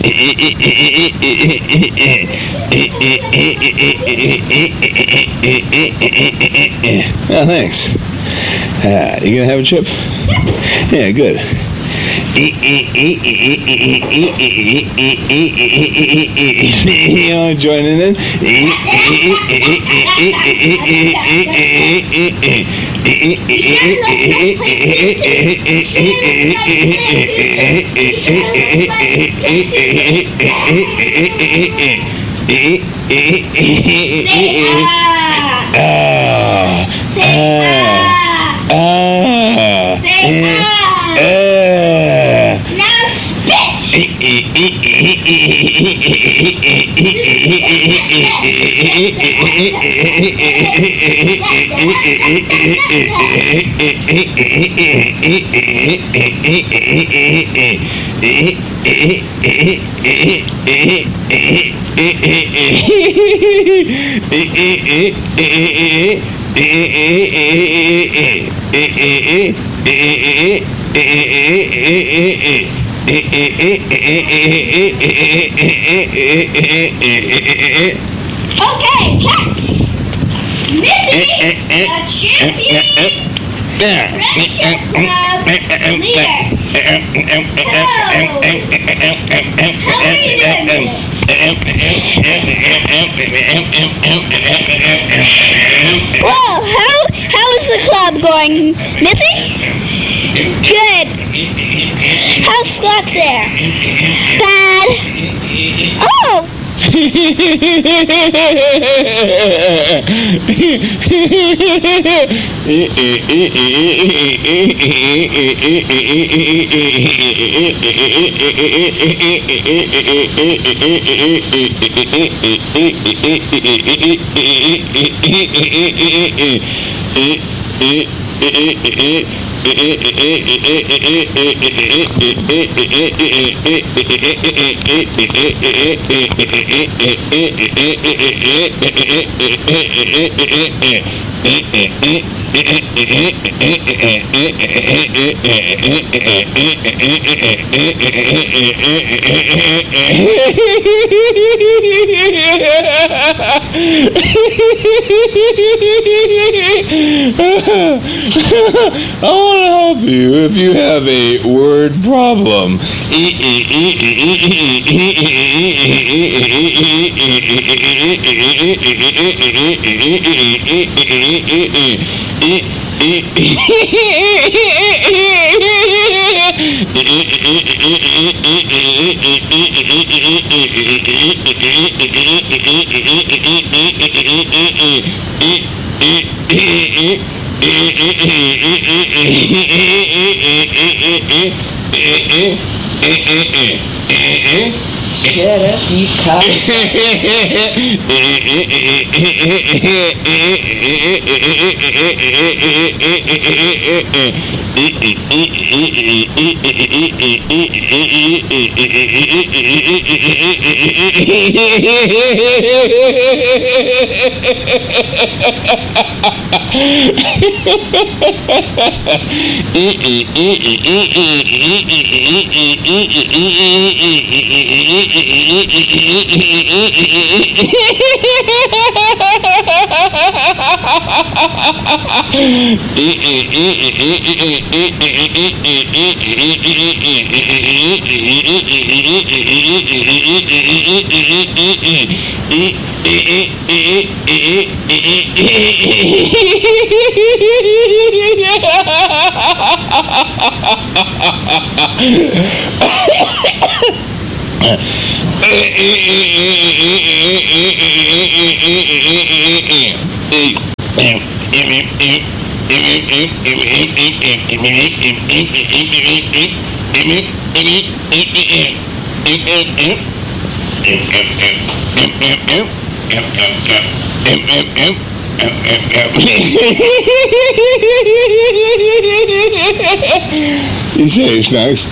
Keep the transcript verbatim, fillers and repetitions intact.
Oh, thanks. Uh, you gonna have a chip? Yeah, good. You know, joining in. Ah, ah, ah. Now spit! Okay, catch! Missy, the champion, friendship club leader. So, how are you doing today? Well, how how is the club going, Missy? Good. How's Scott there? Bad. Oh! I want to help you if you have a word problem. Shut up, you cock. You say, Snacks?